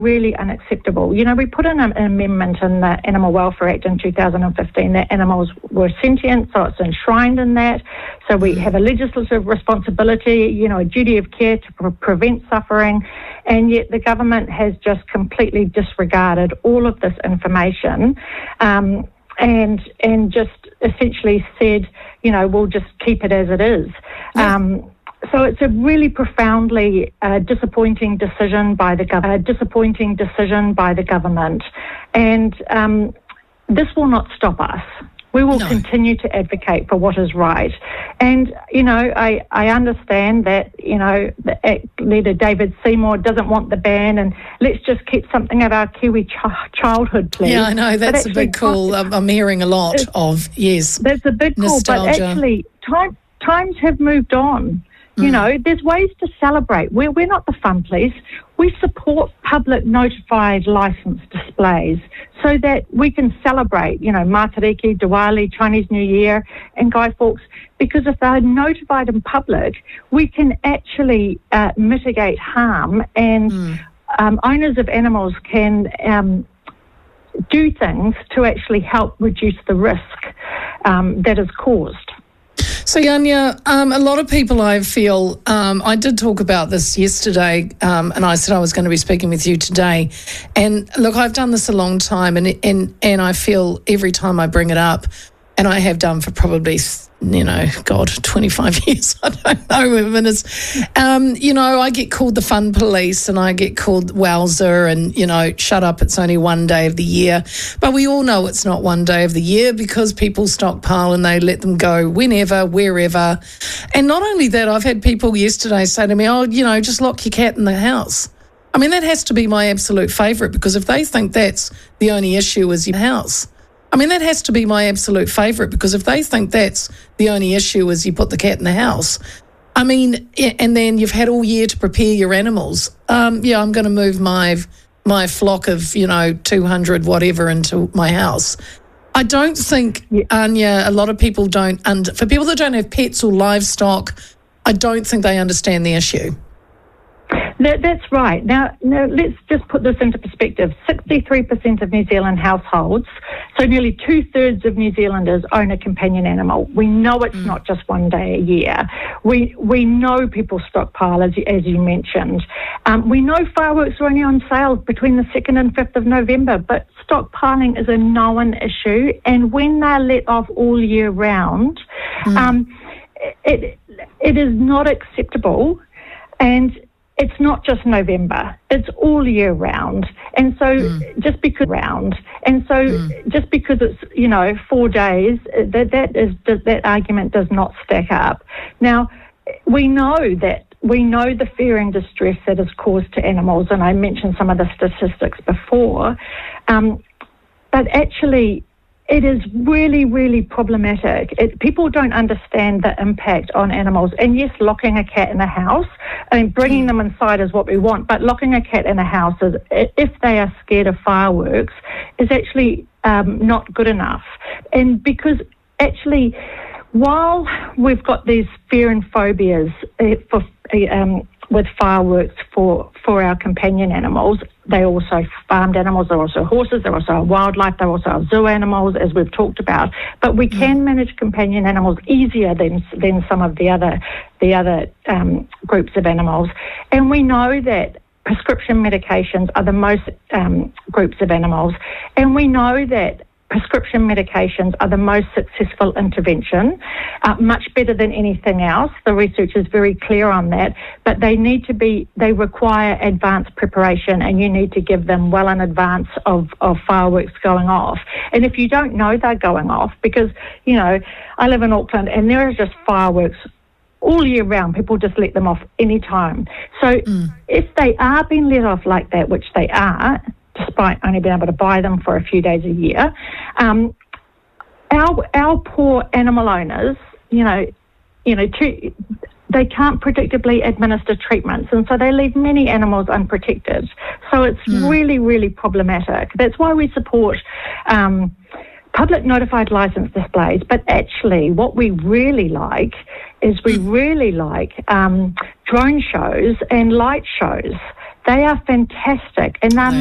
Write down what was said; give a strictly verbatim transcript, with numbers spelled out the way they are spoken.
really unacceptable. You know, we put in an amendment in the Animal Welfare Act in two thousand fifteen that animals were sentient, so it's enshrined in that. So we have a legislative responsibility, you know, a duty of care to pre- prevent suffering, and yet the government has just completely disregarded all of this information um, and and just essentially said, you know, we'll just keep it as it is. Yeah. Um, So it's a really profoundly uh, disappointing decision by the gov- uh, disappointing decision by the government, and um, this will not stop us. We will No. continue to advocate for what is right. And, you know, I, I understand that, you know, the Act leader David Seymour doesn't want the ban, and let's just keep something of our Kiwi ch- childhood, please. Yeah, I know, that's a actually, big call. I'm, I'm hearing a lot of, yes, That's a big call, nostalgia. but actually time, times have moved on. You Mm. know, there's ways to celebrate. We're, we're not the fun police. We support public notified licence displays so that we can celebrate, you know, Matariki, Diwali, Chinese New Year and Guy Fawkes, because if they're notified in public, we can actually uh, mitigate harm, and Mm. um, owners of animals can um, do things to actually help reduce the risk um, that is caused. So, Yanya, um, a lot of people, I feel, um, I did talk about this yesterday, um, and I said I was going to be speaking with you today. And look, I've done this a long time, and and and I feel every time I bring it up, and I have done for probably, you know, God, twenty-five years, I don't know, even as, um, you know, I get called the fun police, and I get called wowzer, and, you know, shut up, it's only one day of the year. But we all know it's not one day of the year, because people stockpile and they let them go whenever, wherever. And not only that, I've had people yesterday say to me, oh, you know, just lock your cat in the house. I mean, that has to be my absolute favourite, because if they think that's the only issue is your house, I mean, that has to be my absolute favourite, because if they think that's the only issue is you put the cat in the house, I mean, and then you've had all year to prepare your animals. Um, yeah, I'm going to move my my flock of, you know, two hundred whatever into my house. I don't think, Yeah. Anya, a lot of people don't, under, for people that don't have pets or livestock, I don't think they understand the issue. That, that's right. Now, now, let's just put this into perspective. sixty-three percent of New Zealand households, so nearly two-thirds of New Zealanders own a companion animal. We know it's mm. not just one day a year. We we know people stockpile, as you, as you mentioned. Um, we know fireworks are only on sale between the second and fifth of November, but stockpiling is a known issue, and when they're let off all year round, mm. um, it it is not acceptable, and it's not just November, it's all year round. And so mm. just because round, and so mm. just because it's, you know, four days, that that is that argument does not stack up. Now, we know that we know the fear and distress that is caused to animals, and I mentioned some of the statistics before, um, but actually it is really, really problematic. It, people don't understand the impact on animals. And yes, locking a cat in a house and bringing them inside is what we want, but locking a cat in a house, is, if they are scared of fireworks, is actually um, not good enough. And because actually, while we've got these fear and phobias uh, for um, with fireworks for, for our companion animals, they're also farmed animals, they're also horses, they're also wildlife, they're also zoo animals, as we've talked about. But we can manage companion animals easier than than some of the other the other um, groups of animals. And we know that prescription medications are the most um, groups of animals, and we know that prescription medications are the most successful intervention, uh, much better than anything else. The research is very clear on that, but they need to be, they require advanced preparation, and you need to give them well in advance of, of fireworks going off. And if you don't know they're going off, because, you know, I live in Auckland and there are just fireworks all year round, people just let them off any time. So mm. if they are being let off like that, which they are, despite only being able to buy them for a few days a year, um, our our poor animal owners, you know, you know, to, they can't predictably administer treatments, and so they leave many animals unprotected. So it's mm. really, really problematic. That's why we support um, public notified licence displays. But actually, what we really like is we really like um, drone shows and light shows. They are fantastic, and they're